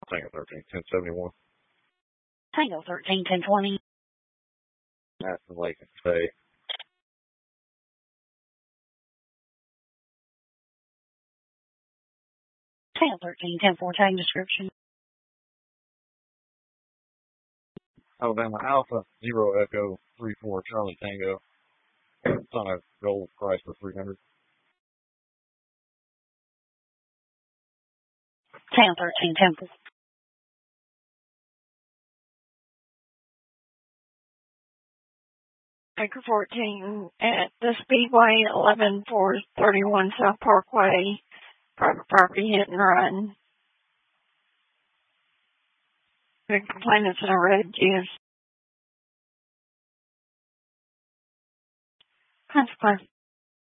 Tango 13, 1071. Tango 13, 1020. Aston Lake and Stay. Tango 13, 1014 description. Alabama Alpha, 0 Echo, 34 Charlie Tango. It's on a gold price for 300. Tango 13, 10. Acre 14 at the Speedway, 11431 South Parkway, private property hit and run. The complainant's in a red juice. Consequence.